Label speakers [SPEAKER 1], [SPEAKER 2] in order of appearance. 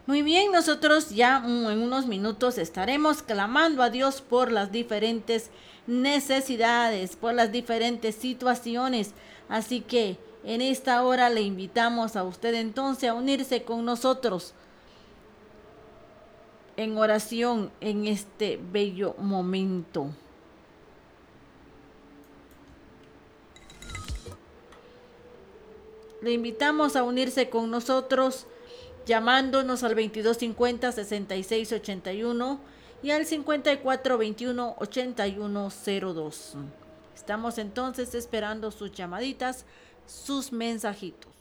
[SPEAKER 1] Muy bien, nosotros ya en unos minutos estaremos clamando a Dios por las diferentes necesidades, por las diferentes situaciones. Así que en esta hora le invitamos a usted entonces a unirse con nosotros en oración en este bello momento. Le invitamos a unirse con nosotros llamándonos al 2250-6681 y al 5421-8102. Estamos entonces esperando sus llamaditas, sus mensajitos.